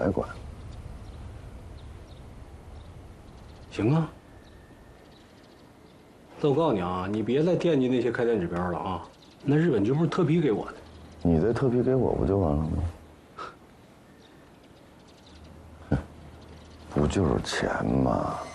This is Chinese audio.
来管。 行啊。但我告诉你啊，你别再惦记那些开店指标了啊，那日本就不是特批给我的。 你再特批给我不就完了吗？哼，不就是钱吗？